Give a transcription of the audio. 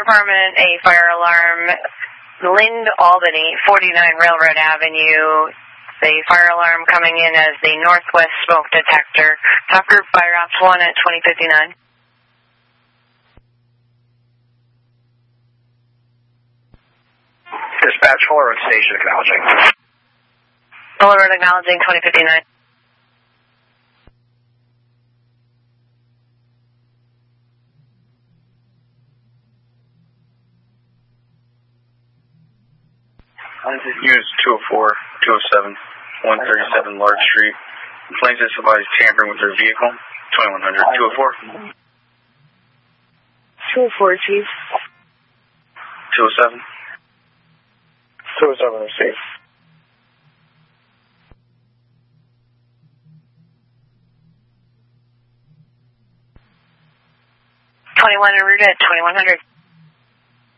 Department, a fire alarm, Lind, Albany, 49 Railroad Avenue. The fire alarm coming in as the northwest smoke detector. Top group fire ops 1 at 2059. Dispatch, Fuller Road Station, acknowledging. Fuller Road acknowledging 2059. Units 204, 207, 137 Large Street. Complaints that somebody's tampering with their vehicle. 2100, 204. 204, Chief. 207. 207 received. 21 en route at 2100.